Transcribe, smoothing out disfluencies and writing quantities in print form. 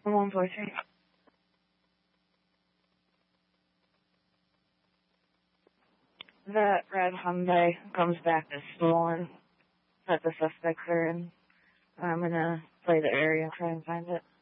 143. That red Hyundai comes back as stolen that the suspects are in. I'm gonna play the area and try and find it.